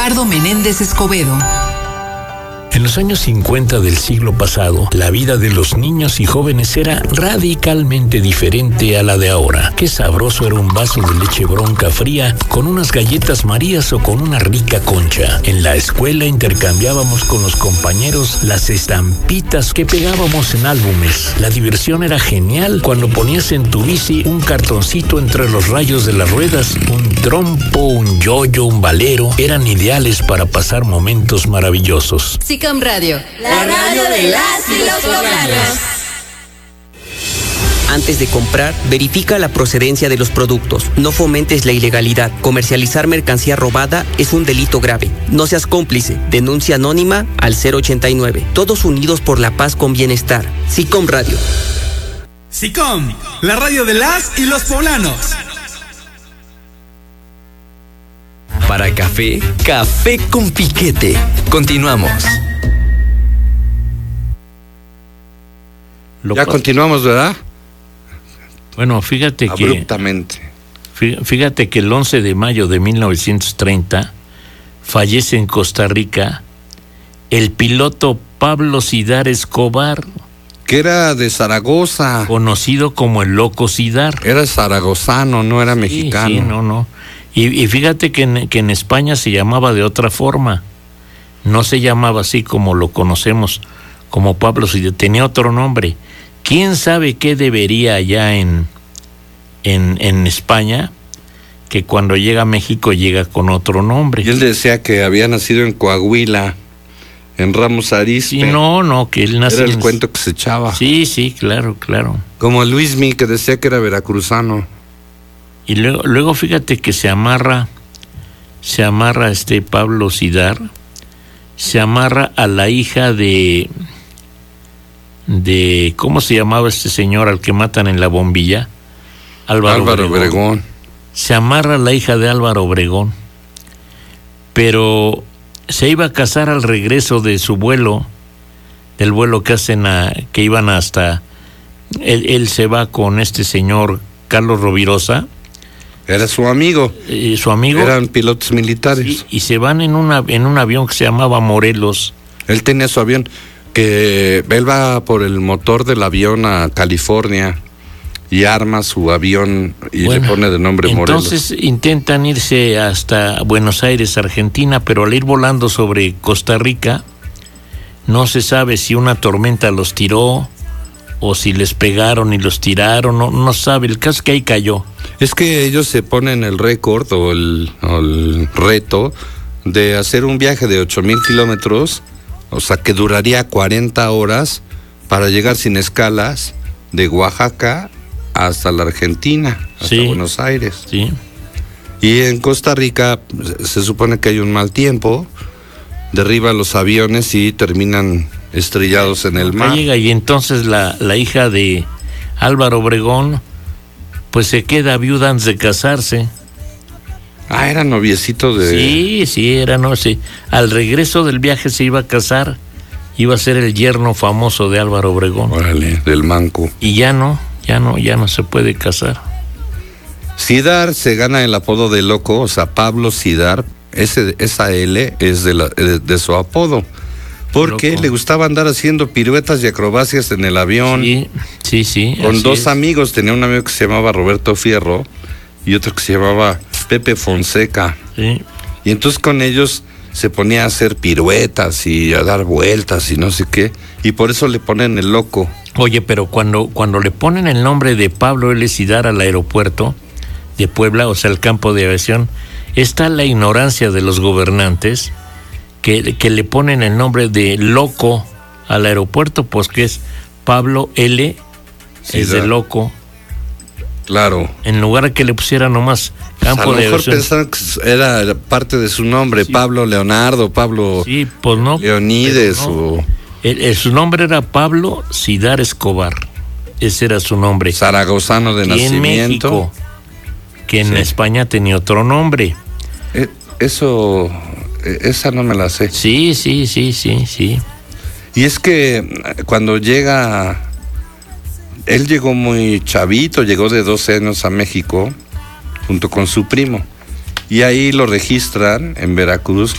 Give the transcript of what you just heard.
Ricardo Menéndez Escobedo. En los años 50 del siglo pasado, la vida de los niños y jóvenes era radicalmente diferente a la de ahora. Qué sabroso era un vaso de leche bronca fría con unas galletas Marías o con una rica concha. En la escuela intercambiábamos con los compañeros las estampitas que pegábamos en álbumes. La diversión era genial cuando ponías en tu bici un cartoncito entre los rayos de las ruedas, un trompo, un yoyo, un valero. Eran ideales para pasar momentos maravillosos. SICOM Radio, la radio de las y los poblanos. Antes de comprar, verifica la procedencia de los productos. No fomentes la ilegalidad. Comercializar mercancía robada es un delito grave. No seas cómplice. Denuncia anónima al 089. Todos unidos por la paz con bienestar. SICOM Radio. SICOM, la radio de las y los poblanos. Para café, café con piquete. Continuamos. Ya continuamos, ¿verdad? Bueno, fíjate abruptamente. Fíjate que el 11 de mayo de 1930 fallece en Costa Rica el piloto Pablo Cidar Escobar, que era de Zaragoza, conocido como el Loco Cidar. Era zaragozano, no era mexicano. Sí, no. Y fíjate que en España se llamaba de otra forma. No se llamaba así como lo conocemos, como Pablo Cidar. Tenía otro nombre. ¿Quién sabe qué debería allá en España? Que cuando llega a México llega con otro nombre. Y él decía que había nacido en Coahuila, en Ramos Arizpe. Sí, no, que él nació. Era el cuento que se echaba. Sí, claro. Como Luismi, que decía que era veracruzano. Y luego fíjate que se amarra Pablo Cidar, se amarra a la hija de ¿cómo se llamaba este señor al que matan en la bombilla? Álvaro Obregón. Se amarra a la hija de Álvaro Obregón, pero se iba a casar al regreso de su vuelo, del vuelo que hacen que iban hasta, él se va con este señor Carlos Rovirosa. Era su amigo. Su amigo. Eran pilotos militares. Sí, y se van en un avión que se llamaba Morelos. Él tenía su avión, que él va por el motor del avión a California y arma su avión y le pone de nombre Morelos. Entonces intentan irse hasta Buenos Aires, Argentina, pero al ir volando sobre Costa Rica, no se sabe si una tormenta los tiró o si les pegaron y los tiraron, no sabe, el caso es que ahí cayó. Es que ellos se ponen el récord o el reto de hacer un viaje de 8,000 kilómetros, o sea que duraría 40 horas para llegar sin escalas de Oaxaca hasta la Argentina, hasta Buenos Aires. Sí. Y en Costa Rica se supone que hay un mal tiempo, derriba los aviones y terminan estrellados en el mar. Llega, y entonces la hija de Álvaro Obregón pues se queda viuda antes de casarse. Era noviecito de... Sí, era al regreso del viaje se iba a casar, iba a ser el yerno famoso de Álvaro Obregón. Órale, del manco. Y ya no se puede casar. Cidar se gana el apodo de loco, o sea, Pablo Cidar, esa L es de su apodo. Porque loco. Le gustaba andar haciendo piruetas y acrobacias en el avión. Sí. Con dos amigos. Tenía un amigo que se llamaba Roberto Fierro y otro que se llamaba Pepe Fonseca. Sí. Y entonces con ellos se ponía a hacer piruetas y a dar vueltas y no sé qué. Y por eso le ponen el loco. Oye, pero cuando le ponen el nombre de Pablo L. Cidar al aeropuerto de Puebla, o sea, el campo de aviación, está la ignorancia de los gobernantes que le ponen el nombre de loco al aeropuerto, pues que es Pablo L. es de loco. Claro. En lugar de que le pusiera nomás campo de aviación. A lo mejor pensaron que era parte de su nombre, Pablo Leonardo, Pablo pues no, Leonides. Su nombre era Pablo Cidar Escobar. Ese era su nombre. Zaragozano de nacimiento. En México, que en España tenía otro nombre. Esa no me la sé. Sí. Y es que cuando él llegó muy chavito, llegó de 12 años a México, junto con su primo. Y ahí lo registran en Veracruz